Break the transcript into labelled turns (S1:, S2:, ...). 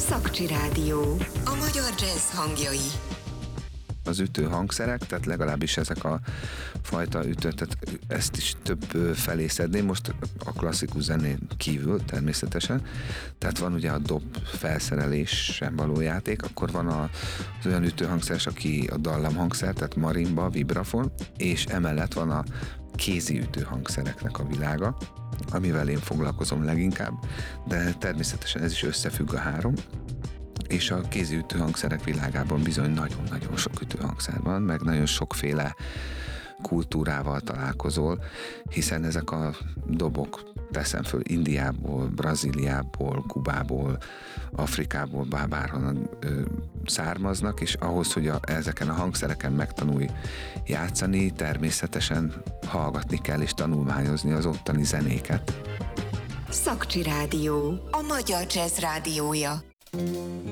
S1: Szakcsi Rádió. A magyar jazz hangjai.
S2: Az ütő hangszerek, tehát legalábbis ezek a fajta ütő, tehát ezt is több felé szedném, most a klasszikus zenén kívül természetesen. Tehát van ugye a dob felszerelésen való játék, akkor van az olyan ütőhangszeres, aki a dallamhangszer, tehát marimba, vibrafon, és emellett van a kézi ütőhangszereknek a világa, amivel én foglalkozom leginkább, de természetesen ez is összefügg a három. És a kézi ütőhangszerek világában bizony nagyon-nagyon sok ütőhangszer van, meg nagyon sokféle kultúrával találkozol, hiszen ezek a dobok, teszem föl, Indiából, Brazíliából, Kubából, Afrikából, bárhonnan származnak, és ahhoz, hogy ezeken a hangszereken megtanulj játszani, természetesen hallgatni kell és tanulmányozni az ottani zenéket.
S1: Szakcsi Rádió. A magyar jazz rádiója.